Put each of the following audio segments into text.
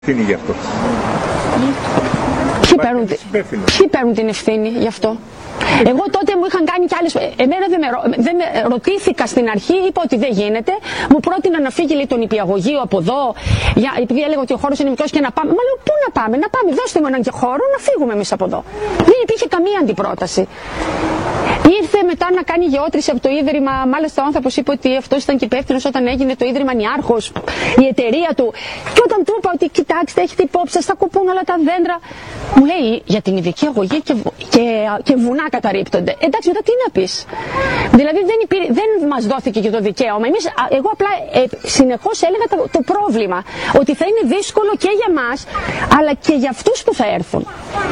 ευθύνη γι' αυτό. Ποιοι παίρνουν την ευθύνη γι' αυτό? Εγώ τότε μου είχαν κάνει κι άλλες. Εμένα δεν με ρωτήθηκα στην αρχή, είπα ότι δεν γίνεται. Μου πρότεινα να φύγει λέει, το νηπιαγωγείο από εδώ, επειδή έλεγα ότι ο χώρος είναι μικρός και να πάμε. Μα λέω, πού να πάμε, δώστε μου έναν και χώρο να φύγουμε εμείς από εδώ. Δεν υπήρχε καμία αντιπρόταση. Ήρθε μετά να κάνει γεώτρηση από το ίδρυμα. Μάλιστα ο άνθρωπος είπε ότι αυτός ήταν και υπεύθυνος όταν έγινε το ίδρυμα Νιάρχος, η εταιρεία του. Και όταν του είπα ότι κοιτάξτε, έχετε υπόψη σας, θα κοπούν όλα τα δέντρα. Μου λέει για την ειδική αγωγή και βουνά καταρρίπτονται. Εντάξει, μετά τι να πεις? Δηλαδή δεν μας δόθηκε και το δικαίωμα. Εγώ απλά συνεχώς έλεγα το πρόβλημα. Ότι θα είναι δύσκολο και για μας, αλλά και για αυτούς που θα έρθουν.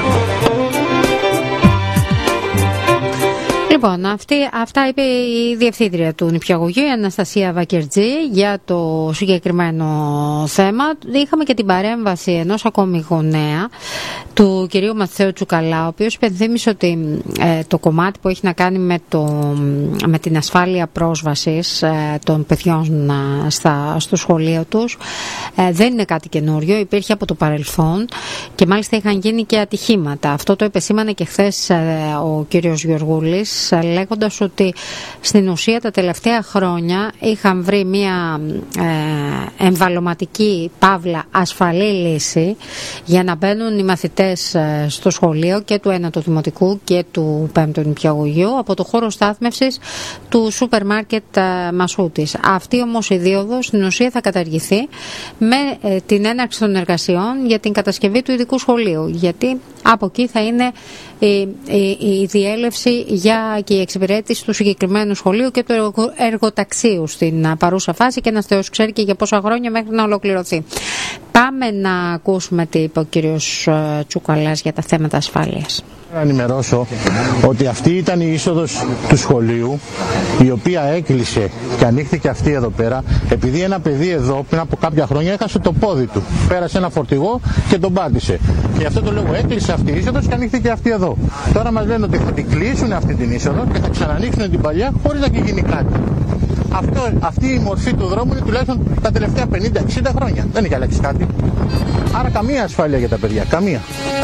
Λοιπόν, αυτά είπε η διευθύντρια του νηπιαγωγείου, η Αναστασία Βακερτζή, για το συγκεκριμένο θέμα. Είχαμε και την παρέμβαση ενός ακόμη γονέα, του κυρίου Μαθαίου Τσουκαλά, ο οποίος υπενθύμισε ότι το κομμάτι που έχει να κάνει με την ασφάλεια πρόσβασης των παιδιών στο σχολείο τους δεν είναι κάτι καινούριο, υπήρχε από το παρελθόν και μάλιστα είχαν γίνει και ατυχήματα. Αυτό το επεσήμανε και χθες ο κύριος Γεωργούλης, λέγοντας ότι στην ουσία τα τελευταία χρόνια είχαν βρει μια εμβαλωματική παύλα ασφαλή λύση για να μπαίνουν οι μαθητές στο σχολείο και του 1ου Δημοτικού και του 5ου Νηπιαγωγείου από το χώρο στάθμευσης του σούπερ μάρκετ Μασούτης. Αυτή όμως η δίωδος στην ουσία θα καταργηθεί με την έναρξη των εργασιών για την κατασκευή του ειδικού σχολείου, γιατί από εκεί θα είναι η διέλευση και η εξυπηρέτηση του συγκεκριμένου σχολείου και του εργοταξίου στην παρούσα φάση και ένας Θεός ξέρει και για πόσα χρόνια μέχρι να ολοκληρωθεί. Πάμε να ακούσουμε τι είπε ο κύριος Τσουκαλάς για τα θέματα ασφάλειας. Να ενημερώσω ότι αυτή ήταν η είσοδος του σχολείου, η οποία έκλεισε και ανοίχθηκε αυτή εδώ πέρα, επειδή ένα παιδί εδώ πριν από κάποια χρόνια έχασε το πόδι του. Πέρασε ένα φορτηγό και τον πάτησε. Και γι' αυτό το λόγο έκλεισε αυτή η είσοδος και ανοίχθηκε αυτή εδώ. Τώρα μας λένε ότι θα την κλείσουν αυτή την είσοδο και θα ξανανοίξουν την παλιά χωρίς να γίνει κάτι. Αυτή η μορφή του δρόμου είναι τουλάχιστον τα τελευταία 50-60 χρόνια. Δεν έχει αλλάξει κάτι. Άρα καμία ασφάλεια για τα παιδιά. Καμία.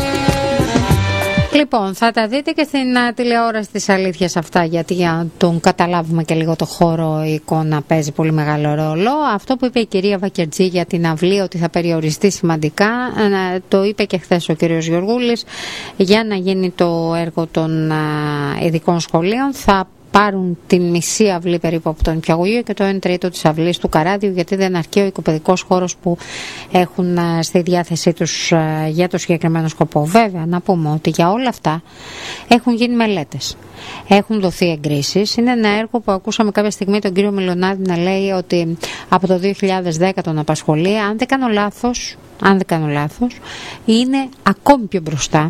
Λοιπόν, θα τα δείτε και στην τηλεόραση της αλήθειας αυτά, γιατί για να τον καταλάβουμε και λίγο το χώρο, η εικόνα παίζει πολύ μεγάλο ρόλο. Αυτό που είπε η κυρία Βακερτζή για την αυλή, ότι θα περιοριστεί σημαντικά, το είπε και χθες ο κύριος Γεωργούλης, για να γίνει το έργο των ειδικών σχολείων θα πάρουν την μισή αυλή περίπου από το νηπιαγωγείο και το 1/3 της αυλής του Καράδιου, γιατί δεν αρκεί ο οικοπαιδικός χώρος που έχουν στη διάθεσή τους για το συγκεκριμένο σκοπό. Βέβαια, να πούμε ότι για όλα αυτά έχουν γίνει μελέτες, έχουν δοθεί εγκρίσεις. Είναι ένα έργο που ακούσαμε κάποια στιγμή τον κύριο Μιλονάδη να λέει ότι από το 2010 τον απασχολεί. Αν δεν κάνω λάθος, είναι ακόμη πιο μπροστά.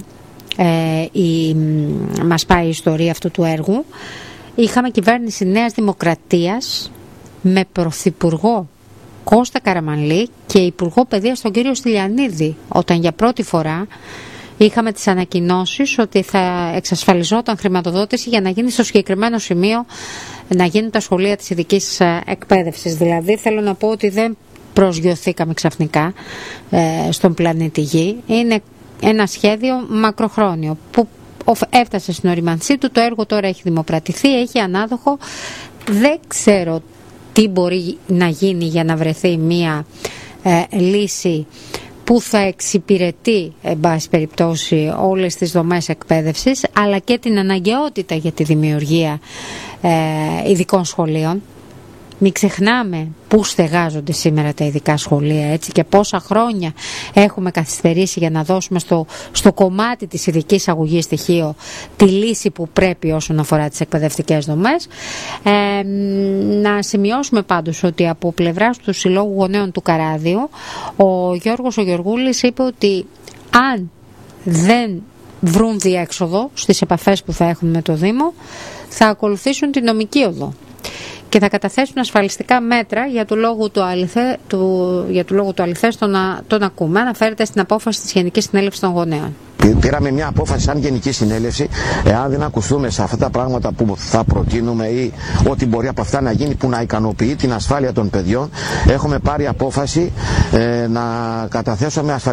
Μας πάει η ιστορία αυτού του έργου. Είχαμε κυβέρνηση Νέας Δημοκρατίας με πρωθυπουργό Κώστα Καραμανλή και υπουργό παιδείας τον κύριο Στυλιανίδη, όταν για πρώτη φορά είχαμε τις ανακοινώσεις ότι θα εξασφαλιζόταν χρηματοδότηση για να γίνει στο συγκεκριμένο σημείο, να γίνουν τα σχολεία της ειδικής εκπαίδευσης. Δηλαδή θέλω να πω ότι δεν προσγειωθήκαμε ξαφνικά στον πλανήτη Γη. Είναι ένα σχέδιο μακροχρόνιο που έφτασε στην οριμανσή του. Το έργο τώρα έχει δημοπρατηθεί, έχει ανάδοχο. Δεν ξέρω τι μπορεί να γίνει για να βρεθεί μία λύση που θα εξυπηρετεί, εν πάση περιπτώσει, όλες τις δομές εκπαίδευσης, αλλά και την αναγκαιότητα για τη δημιουργία ειδικών σχολείων. Μην ξεχνάμε πού στεγάζονται σήμερα τα ειδικά σχολεία, έτσι, και πόσα χρόνια έχουμε καθυστερήσει για να δώσουμε στο κομμάτι της ειδικής αγωγής στοιχείο τη λύση που πρέπει όσον αφορά τις εκπαιδευτικές δομές. Να σημειώσουμε πάντως ότι από πλευράς του Συλλόγου Γονέων του Καράδιου, ο Γιώργος ο Γεωργούλης είπε ότι αν δεν βρουν διέξοδο στις επαφές που θα έχουν με το Δήμο, θα ακολουθήσουν την νομική οδό. και θα καταθέσουν ασφαλιστικά μέτρα για του λόγου του αληθές τον ακούμε. Αναφέρεται στην απόφαση της Γενικής Συνέλευσης των Γονέων. Πήραμε μια απόφαση σαν Γενική Συνέλευση, εάν δεν ακουστούμε σε αυτά τα πράγματα που θα προτείνουμε ή ό,τι μπορεί από αυτά να γίνει που να ικανοποιεί την ασφάλεια των παιδιών, έχουμε πάρει απόφαση να καταθέσουμε ασφαλιστικά